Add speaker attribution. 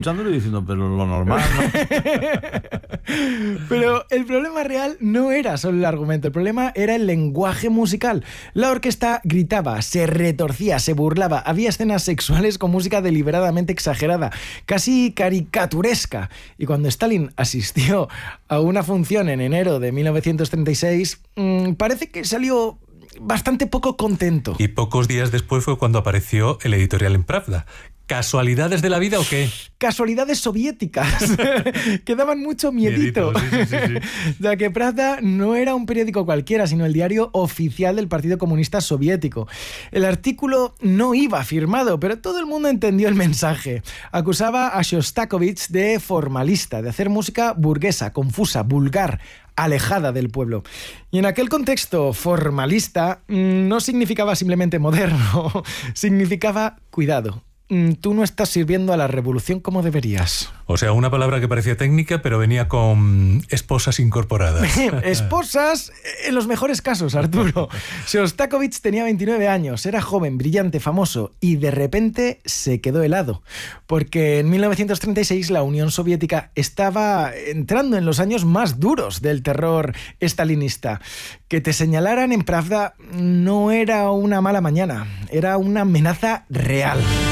Speaker 1: escuchándolo y diciendo, pero lo normal, ¿no?
Speaker 2: Pero el problema real no era solo el argumento, el problema era el lenguaje musical. La orquesta gritaba, se retorcía, se burlaba, había escenas sexuales con música deliberadamente exagerada, casi caricaturesca. Y cuando Stalin asistió a una función en enero de 1936, parece que salió bastante poco contento.
Speaker 3: Y pocos días después fue cuando apareció el editorial en Pravda. ¿Casualidades de la vida o qué?
Speaker 2: Casualidades soviéticas que daban mucho miedito.
Speaker 3: Sí.
Speaker 2: Ya que Pravda no era un periódico cualquiera, sino el diario oficial del Partido Comunista Soviético. El artículo no iba firmado, pero todo el mundo entendió el mensaje. Acusaba a Shostakovich de formalista, de hacer música burguesa, confusa, vulgar, alejada del pueblo. Y en aquel contexto, formalista no significaba simplemente moderno, significaba cuidado. Tú no estás sirviendo a la revolución como deberías.
Speaker 3: O sea, una palabra que parecía técnica, pero venía con esposas incorporadas.
Speaker 2: Esposas en los mejores casos, Arturo. Shostakovich tenía 29 años, era joven, brillante, famoso, y de repente se quedó helado. Porque en 1936 la Unión Soviética estaba entrando en los años más duros del terror estalinista. Que te señalaran en Pravda no era una mala mañana, era una amenaza real.